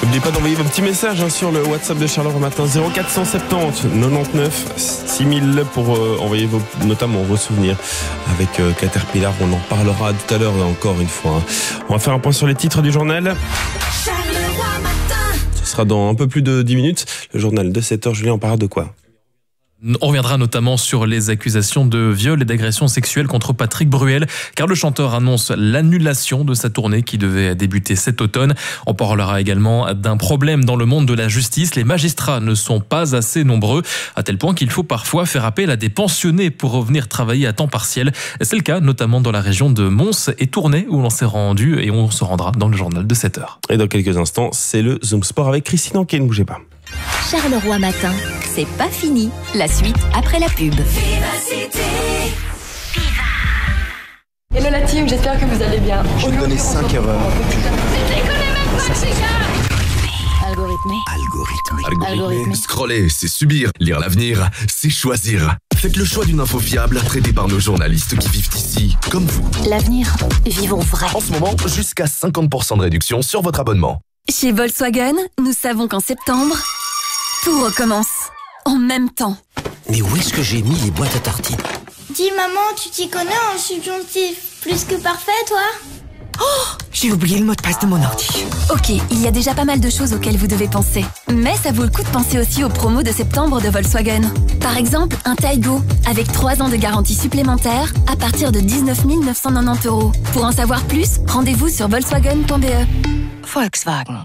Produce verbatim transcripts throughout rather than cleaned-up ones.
N'oubliez pas d'envoyer vos petits messages hein, sur le WhatsApp de Charleroi Matin zéro quatre cent soixante-dix quatre-vingt-neuf six mille pour euh, envoyer vos, notamment vos souvenirs avec euh, Caterpillar. On en parlera tout à l'heure encore une fois. Hein. On va faire un point sur les titres du journal. Charleroi Matin. Ce sera dans un peu plus de dix minutes. Le journal de sept heures, Julien, on parlera de quoi ? On reviendra notamment sur les accusations de viol et d'agression sexuelle contre Patrick Bruel, car le chanteur annonce l'annulation de sa tournée qui devait débuter cet automne. On parlera également d'un problème dans le monde de la justice. Les magistrats ne sont pas assez nombreux, à tel point qu'il faut parfois faire appel à des pensionnés pour revenir travailler à temps partiel. C'est le cas notamment dans la région de Mons et Tournai, où l'on s'est rendu et on se rendra dans le journal de sept heures. Et dans quelques instants, c'est le Zoom Sport avec Christine Anquet, ne bougez pas. Charleroi Matin, c'est pas fini. La suite après la pub. Hello la team, j'espère que vous allez bien. Je vais donner cinq erreurs. Algorithmé. Algorithmé. Algorithmé. Scroller, c'est subir. Lire l'avenir, c'est choisir. Faites le choix d'une info fiable, traitée par nos journalistes qui vivent ici, comme vous. L'avenir, vivons vrai. En ce moment, jusqu'à cinquante pour cent de réduction sur votre abonnement. Chez Volkswagen, nous savons qu'en septembre, tout recommence. En même temps. Mais où est-ce que j'ai mis les boîtes à tartines ? Dis maman, tu t'y connais en subjonctif plus que parfait, toi ? Oh, j'ai oublié le mot de passe de mon ordi. Ok, il y a déjà pas mal de choses auxquelles vous devez penser. Mais ça vaut le coup de penser aussi aux promos de septembre de Volkswagen. Par exemple, un Taigo, avec trois ans de garantie supplémentaire, à partir de dix-neuf mille neuf cent quatre-vingt-dix euros. Pour en savoir plus, rendez-vous sur volkswagen point b e. Volkswagen.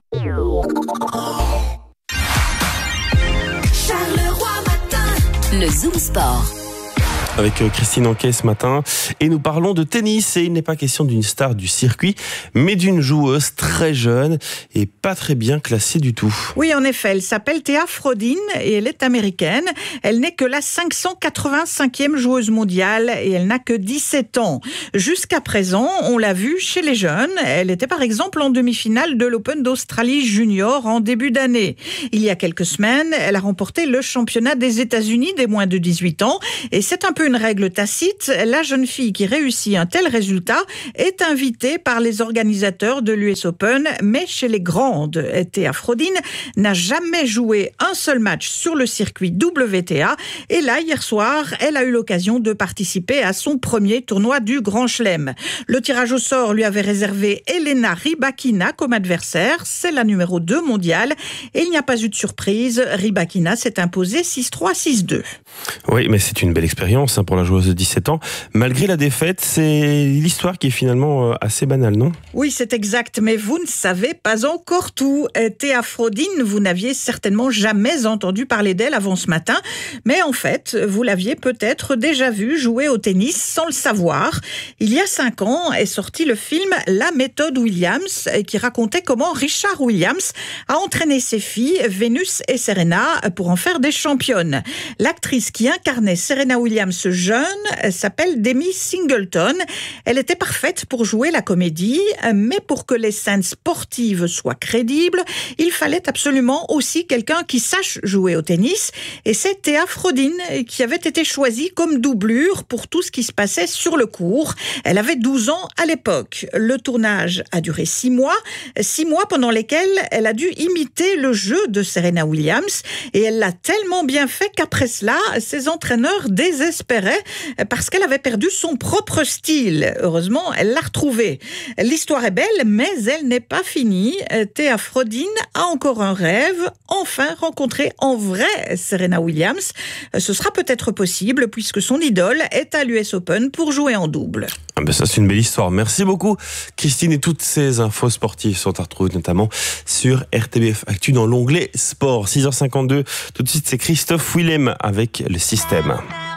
Charleroi Matin. Le Zoom Sport. Avec Christine Anquet ce matin. Et nous parlons de tennis. Et il n'est pas question d'une star du circuit, mais d'une joueuse très jeune et pas très bien classée du tout. Oui, en effet, elle s'appelle Thea Frodin et elle est américaine. Elle n'est que la cinq cent quatre-vingt-cinquième joueuse mondiale et elle n'a que dix-sept ans. Jusqu'à présent, on l'a vue chez les jeunes. Elle était par exemple en demi-finale de l'Open d'Australie Junior en début d'année. Il y a quelques semaines, elle a remporté le championnat des États-Unis des moins de dix-huit ans et c'est un peu une règle tacite. La jeune fille qui réussit un tel résultat est invitée par les organisateurs de l'U S Open, mais chez les grandes. Thea Frodin n'a jamais joué un seul match sur le circuit W T A et là, hier soir, elle a eu l'occasion de participer à son premier tournoi du Grand Chelem. Le tirage au sort lui avait réservé Elena Rybakina comme adversaire. C'est la numéro deux mondiale et il n'y a pas eu de surprise. Rybakina s'est imposée six trois six deux. Oui, mais c'est une belle expérience pour la joueuse de dix-sept ans. Malgré la défaite, c'est l'histoire qui est finalement assez banale, non ? Oui, c'est exact, mais vous ne savez pas encore tout. Thea Frodin, vous n'aviez certainement jamais entendu parler d'elle avant ce matin, mais en fait, vous l'aviez peut-être déjà vue jouer au tennis sans le savoir. Il y a cinq ans est sorti le film La méthode Williams, qui racontait comment Richard Williams a entraîné ses filles, Vénus et Serena, pour en faire des championnes. L'actrice qui incarnait Serena Williams jeune s'appelle Demi Singleton. Elle était parfaite pour jouer la comédie, mais pour que les scènes sportives soient crédibles, il fallait absolument aussi quelqu'un qui sache jouer au tennis. Et c'est Thea Frodin qui avait été choisie comme doublure pour tout ce qui se passait sur le court. Elle avait douze ans à l'époque. Le tournage a duré six mois, six mois pendant lesquels elle a dû imiter le jeu de Serena Williams. Et elle l'a tellement bien fait qu'après cela, ses entraîneurs désespéraient parce qu'elle avait perdu son propre style. Heureusement, elle l'a retrouvé. L'histoire est belle, mais elle n'est pas finie. Thea Frodin a encore un rêve, enfin rencontrer en vrai Serena Williams. Ce sera peut-être possible puisque son idole est à l'U S Open pour jouer en double. Ah ben ça, c'est une belle histoire. Merci beaucoup, Christine. Et toutes ces infos sportives sont à retrouver notamment sur R T B F Actu dans l'onglet Sport. six heures cinquante-deux. Tout de suite, c'est Christophe Willem avec Le Système.